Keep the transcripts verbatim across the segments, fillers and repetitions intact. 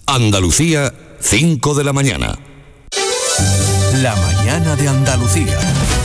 Andalucía, cinco de la mañana. La mañana de Andalucía.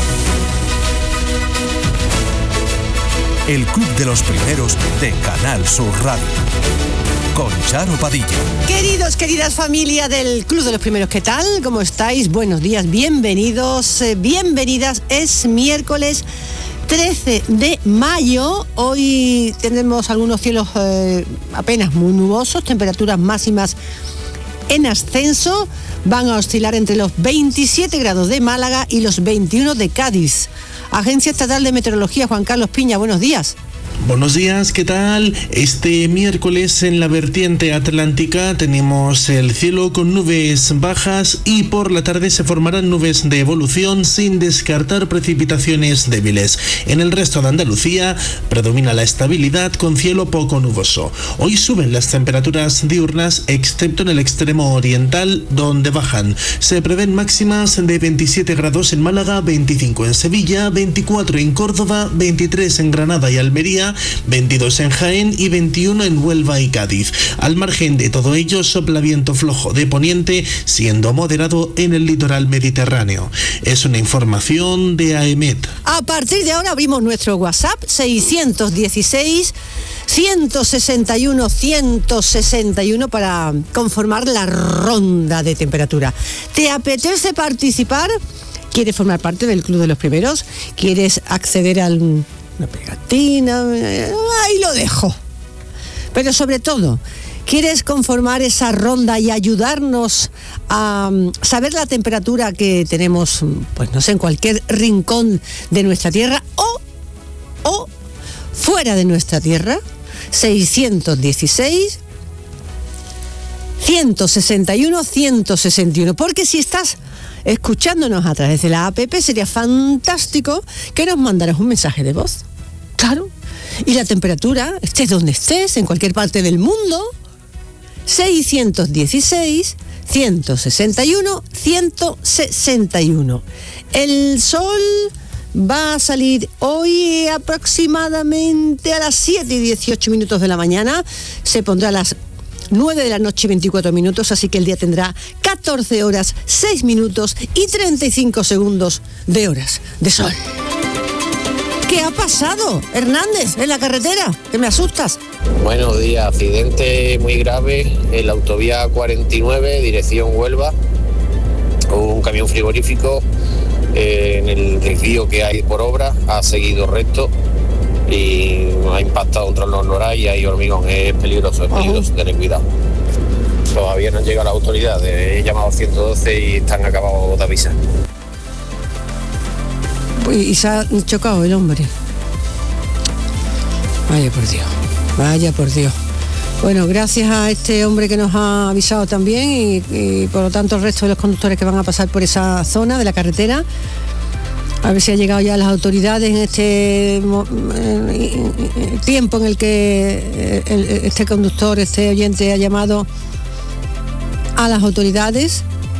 El Club de los Primeros de Canal Sur Radio. Con Charo Padilla. Queridos, queridas familia del Club de los Primeros, ¿qué tal? ¿Cómo estáis? Buenos días, bienvenidos, eh, bienvenidas. Es miércoles trece de mayo. Hoy tendremos algunos cielos eh, apenas muy nubosos, temperaturas máximas en ascenso. Van a oscilar entre los veintisiete grados de Málaga y los veintiuno de Cádiz. Agencia Estatal de Meteorología, Juan Carlos Piña, buenos días. Buenos días, ¿qué tal? Este miércoles en la vertiente atlántica tenemos el cielo con nubes bajas y por la tarde se formarán nubes de evolución sin descartar precipitaciones débiles. En el resto de Andalucía predomina la estabilidad con cielo poco nuboso. Hoy suben las temperaturas diurnas excepto en el extremo oriental donde bajan. Se prevén máximas de veintisiete grados en Málaga, veinticinco en Sevilla, veinticuatro en Córdoba, veintitrés en Granada y Almería, veintidós en Jaén y veintiuno en Huelva y Cádiz. Al margen de todo ello, sopla viento flojo de poniente, siendo moderado en el litoral mediterráneo. Es una información de AEMET. A partir de ahora abrimos nuestro WhatsApp seiscientos dieciséis, ciento sesenta y uno, ciento sesenta y uno para conformar la ronda de temperatura. ¿Te apetece participar? ¿Quieres formar parte del Club de los Primeros? ¿Quieres acceder al... una pegatina? Ahí lo dejo. Pero sobre todo, ¿quieres conformar esa ronda y ayudarnos a saber la temperatura que tenemos, pues no sé, en cualquier rincón de nuestra tierra o, o fuera de nuestra tierra? seiscientos dieciséis, ciento sesenta y uno, ciento sesenta y uno. Porque si estás escuchándonos a través de la app, sería fantástico que nos mandaras un mensaje de voz. Claro. Y la temperatura, estés donde estés, en cualquier parte del mundo, seiscientos dieciséis, ciento sesenta y uno, ciento sesenta y uno. El sol va a salir hoy aproximadamente a las siete y dieciocho minutos de la mañana. Se pondrá a las nueve de la noche y veinticuatro minutos, así que el día tendrá catorce horas, seis minutos y treinta y cinco segundos de horas de sol. ¿Qué ha pasado, Hernández, en la carretera? Que me asustas. Buenos días, accidente muy grave en la autovía cuarenta y nueve, dirección Huelva. Un camión frigorífico eh, en el desvío que hay por obra ha seguido recto y ha impactado contra el Nornoray y hay hormigón. Es peligroso, es peligroso, tener cuidado. Todavía no han llegado las autoridades, he llamado al ciento doce y están acabados de avisar. Y se ha chocado el hombre. Vaya por Dios, vaya por Dios. Bueno, gracias a este hombre que nos ha avisado también y, y por lo tanto el resto de los conductores que van a pasar por esa zona de la carretera. A ver si ha llegado ya las autoridades en este en tiempo en el que este conductor, este oyente ha llamado a las autoridades.